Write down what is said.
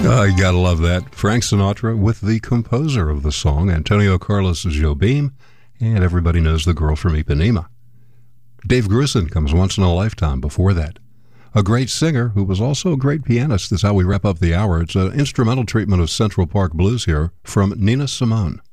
You gotta love that. Frank Sinatra with the composer of the song, Antonio Carlos Jobim, and everybody knows the girl from Ipanema. Dave Grusin comes once in a lifetime before that. A great singer who was also a great pianist is how we wrap up the hour. It's an instrumental treatment of Central Park Blues here from Nina Simone.